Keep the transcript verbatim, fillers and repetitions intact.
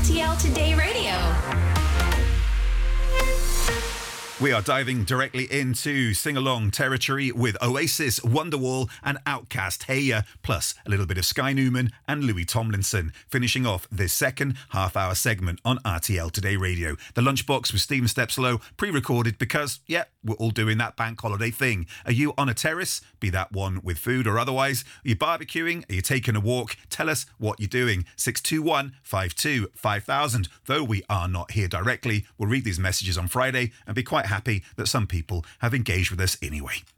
T L Today Radio. We are diving directly into sing-along territory with Oasis, Wonderwall and Outkast, Hey Ya, plus a little bit of Sky Newman and Louis Tomlinson, finishing off this second half-hour segment on R T L Today Radio. The Lunchbox with Stephen Stepslow, pre-recorded because, yeah, we're all doing that bank holiday thing. Are you on a terrace, be that one with food or otherwise? Are you barbecuing? Are you taking a walk? Tell us what you're doing. six two one, five two, five thousand. Though we are not here directly, we'll read these messages on Friday and be quite happy that some people have engaged with us anyway.